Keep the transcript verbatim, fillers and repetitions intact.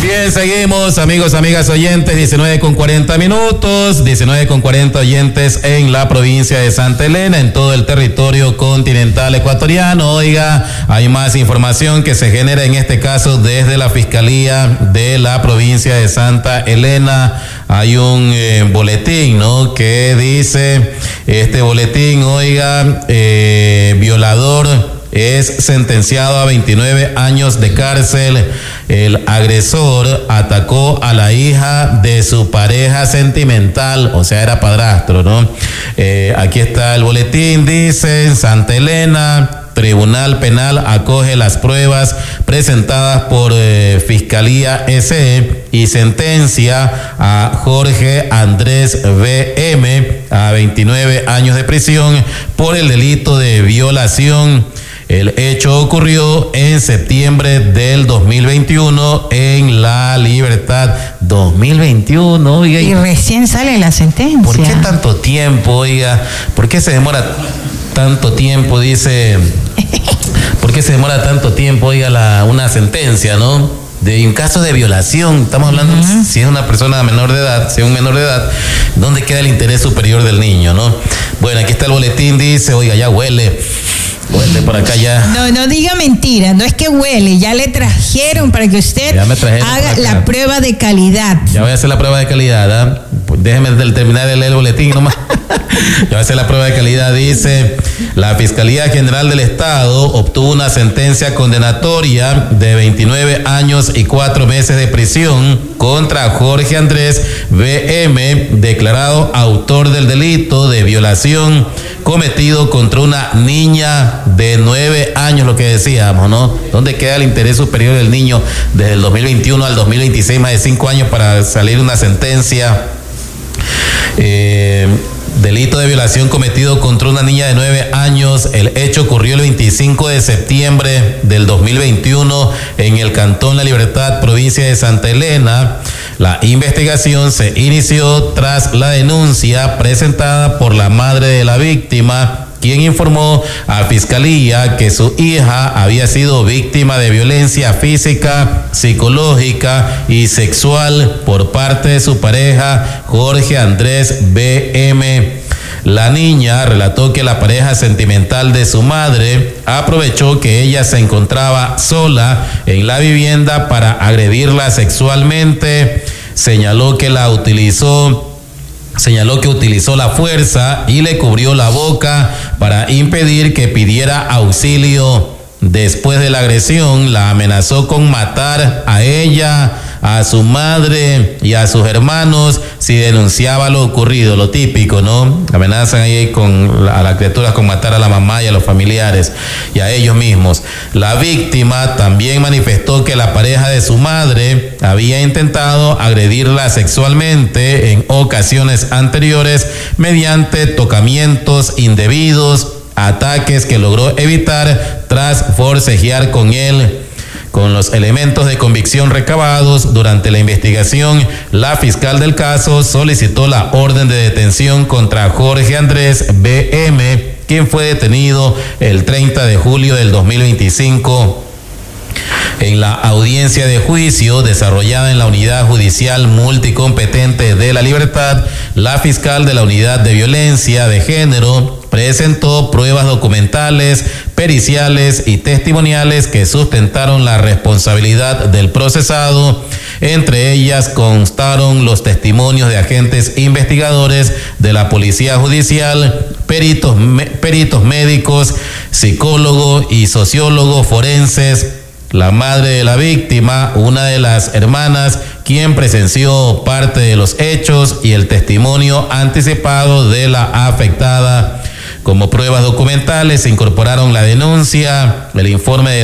Bien, seguimos, amigos, amigas oyentes, diecinueve con cuarenta minutos, diecinueve con cuarenta oyentes en la provincia de Santa Elena, en todo el territorio continental ecuatoriano. Oiga, hay más información que se genera en este caso desde la Fiscalía de la provincia de Santa Elena. Hay un eh, boletín, ¿no?, que dice, este boletín, oiga, eh, violador es sentenciado a veintinueve años de cárcel. El agresor atacó a la hija de su pareja sentimental, o sea, era padrastro, ¿no? Eh, aquí está el boletín, dice: Santa Elena, Tribunal Penal acoge las pruebas presentadas por eh, Fiscalía S E y sentencia a Jorge Andrés B M a veintinueve años de prisión por el delito de violación. El hecho ocurrió en septiembre del dos mil veintiuno en La Libertad. dos mil veintiuno, oiga. Y recién sale la sentencia. ¿Por qué tanto tiempo, oiga? ¿Por qué se demora tanto tiempo, dice? ¿Por qué se demora tanto tiempo, oiga, la, una sentencia, no? De un caso de violación, estamos hablando, uh-huh. si es una persona menor de edad, si es un menor de edad, ¿dónde queda el interés superior del niño, no? Bueno, aquí está el boletín, dice, oiga, ya huele. Huele por acá ya. No, no diga mentira, no es que huele, ya le trajeron para que usted haga la prueba de calidad. Ya voy a hacer la prueba de calidad, ¿eh? Pues déjeme terminar de leer el boletín nomás. Ya voy a hacer la prueba de calidad, dice: la Fiscalía General del Estado obtuvo una sentencia condenatoria de veintinueve años y cuatro meses de prisión contra Jorge Andrés B M, declarado autor del delito de violación cometido contra una niña de nueve años, lo que decíamos, ¿no? ¿Dónde queda el interés superior del niño desde el dos mil veintiuno al dos mil veintiséis, más de cinco años para salir una sentencia? Eh, delito de violación cometido contra una niña de nueve años. El hecho ocurrió el veinticinco de septiembre del dos mil veintiuno en el Cantón La Libertad, provincia de Santa Elena. La investigación se inició tras la denuncia presentada por la madre de la víctima, quien informó a Fiscalía que su hija había sido víctima de violencia física, psicológica y sexual por parte de su pareja Jorge Andrés B M. La niña relató que la pareja sentimental de su madre aprovechó que ella se encontraba sola en la vivienda para agredirla sexualmente. Señaló que la utilizó Señaló que utilizó la fuerza y le cubrió la boca para impedir que pidiera auxilio. Después de la agresión, la amenazó con matar a ella, a su madre y a sus hermanos si denunciaba lo ocurrido, lo típico, ¿no? Amenazan ahí con, a las criaturas con matar a la mamá y a los familiares y a ellos mismos. La víctima también manifestó que la pareja de su madre había intentado agredirla sexualmente en ocasiones anteriores mediante tocamientos indebidos, ataques que logró evitar tras forcejear con él. Con los elementos de convicción recabados durante la investigación, la fiscal del caso solicitó la orden de detención contra Jorge Andrés B M, quien fue detenido el treinta de julio del dos mil veinticinco. En la audiencia de juicio desarrollada en la Unidad Judicial Multicompetente de La Libertad, la fiscal de la Unidad de Violencia de Género presentó pruebas documentales, periciales y testimoniales que sustentaron la responsabilidad del procesado. Entre ellas constaron los testimonios de agentes investigadores de la Policía Judicial, peritos, me, peritos médicos, psicólogos y sociólogos forenses. La madre de la víctima, una de las hermanas, quien presenció parte de los hechos, y el testimonio anticipado de la afectada. Como pruebas documentales se incorporaron la denuncia, el informe de